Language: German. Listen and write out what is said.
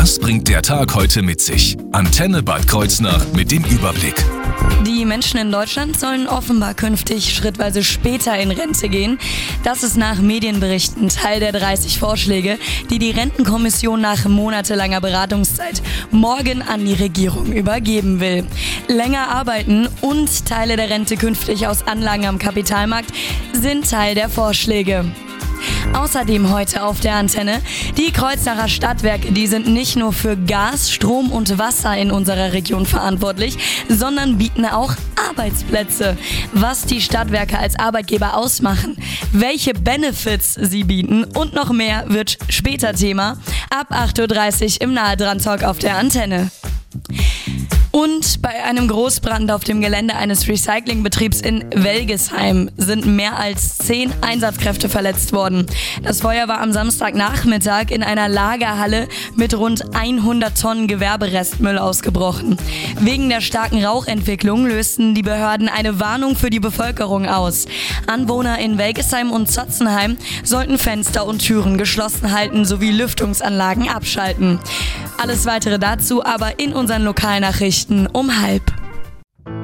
Was bringt der Tag heute mit sich? Antenne Bad Kreuznach mit dem Überblick. Die Menschen in Deutschland sollen offenbar künftig schrittweise später in Rente gehen. Das ist nach Medienberichten Teil der 30 Vorschläge, die die Rentenkommission nach monatelanger Beratungszeit morgen an die Regierung übergeben will. Länger arbeiten und Teile der Rente künftig aus Anlagen am Kapitalmarkt sind Teil der Vorschläge. Außerdem heute auf der Antenne: Die Kreuznacher Stadtwerke, die sind nicht nur für Gas, Strom und Wasser in unserer Region verantwortlich, sondern bieten auch Arbeitsplätze. Was die Stadtwerke als Arbeitgeber ausmachen, welche Benefits sie bieten und noch mehr wird später Thema. Ab 8.30 Uhr im Nahe-Dran-Talk auf der Antenne. Und bei einem Großbrand auf dem Gelände eines Recyclingbetriebs in Welgesheim sind mehr als 10 Einsatzkräfte verletzt worden. Das Feuer war am Samstagnachmittag in einer Lagerhalle mit rund 100 Tonnen Gewerberestmüll ausgebrochen. Wegen der starken Rauchentwicklung lösten die Behörden eine Warnung für die Bevölkerung aus. Anwohner in Welgesheim und Zotzenheim sollten Fenster und Türen geschlossen halten sowie Lüftungsanlagen abschalten. Alles weitere dazu aber in unseren Lokalnachrichten um 12:30.